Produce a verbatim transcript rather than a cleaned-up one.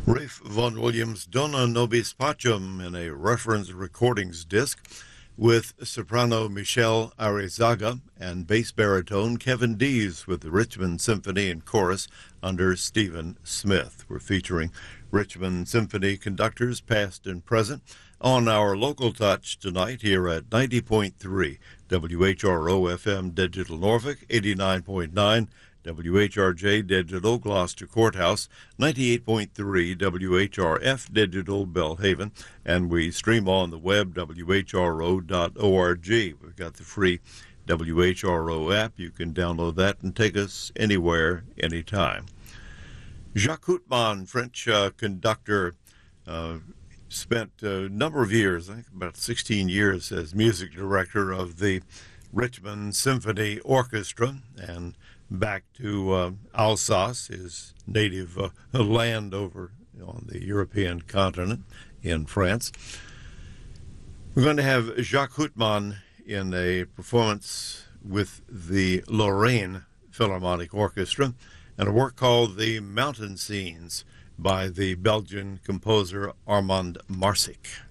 Ralph Vaughan Williams' Dona Nobis Pacem in a reference recordings disc with soprano Michelle Arizaga and bass baritone Kevin Dees with the Richmond Symphony and chorus under Stephen Smith. We're featuring Richmond Symphony conductors past and present on our local touch tonight here at ninety point three W H R O F M Digital Norfolk, eighty-nine point nine W H R J Digital Gloucester Courthouse, ninety-eight point three W H R F Digital Belhaven, and we stream on the web, W H R O dot org. We've got the free W H R O app. You can download that and take us anywhere, anytime. Jacques Houtman, French uh, conductor, uh, spent a number of years, I think about sixteen years, as music director of the Richmond Symphony Orchestra, and back to uh, Alsace, his native uh, land over on the European continent in France. We're going to have Jacques Houtman in a performance with the Lorraine Philharmonic Orchestra and a work called The Mountain Scenes by the Belgian composer Armand Marsic.